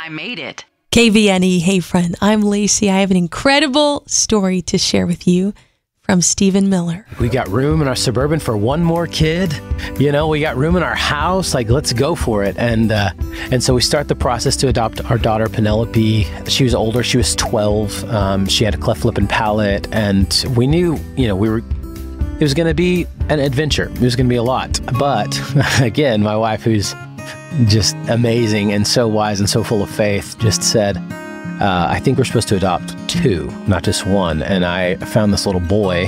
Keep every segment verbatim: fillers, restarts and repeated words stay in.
I made it. K V N E, hey friend, I'm Lacey. I have an incredible story to share with you from Stephen Miller. We got room in our Suburban for one more kid. You know, we got room in our house. Like, let's go for it. And uh, and so we start the process to adopt our daughter, Penelope. She was older. She was twelve. Um, she had a cleft lip and palate. And we knew, you know, we were, it was going to be an adventure. It was going to be a lot. But again, my wife, who's just amazing and so wise and so full of faith, just said, Uh, I think we're supposed to adopt two, not just one. And I found this little boy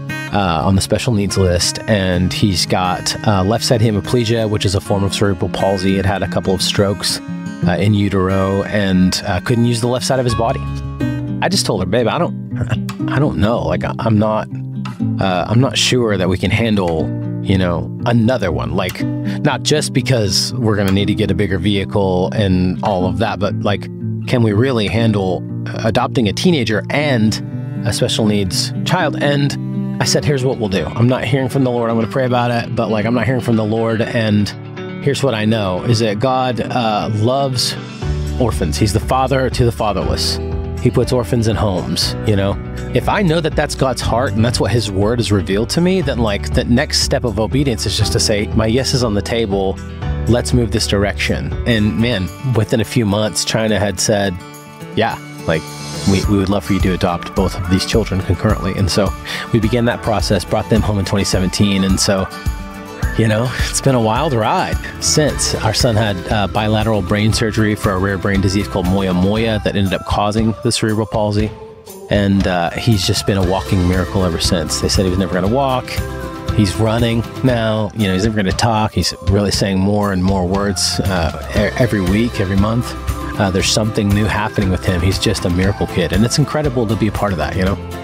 uh, on the special needs list, and he's got uh, left side hemiplegia, which is a form of cerebral palsy. It had a couple of strokes uh, in utero, and uh, couldn't use the left side of his body. I just told her, babe, I don't, I don't know. Like, I'm not, uh, I'm not sure that we can handle, you know, another one. Like, not just because we're going to need to get a bigger vehicle and all of that, but like, can we really handle adopting a teenager and a special needs child? And I said, here's what we'll do. I'm not hearing from the Lord. I'm going to pray about it, but like, I'm not hearing from the Lord. And here's what I know is that God uh, loves orphans. He's the father to the fatherless. He puts orphans in homes, you know? If I know that that's God's heart and that's what his word has revealed to me, then like the next step of obedience is just to say, my yes is on the table. Let's move this direction. And man, within a few months, China had said, yeah, like we, we would love for you to adopt both of these children concurrently. And so we began that process, brought them home in twenty seventeen. And so, you know, it's been a wild ride since. Our son had uh, bilateral brain surgery for a rare brain disease called moya moya that ended up causing the cerebral palsy. And uh, he's just been a walking miracle ever since. They said he was never going to walk. He's running now, you know, he's never going to talk. He's really saying more and more words uh, every week, every month. Uh, there's something new happening with him. He's just a miracle kid. And it's incredible to be a part of that, you know?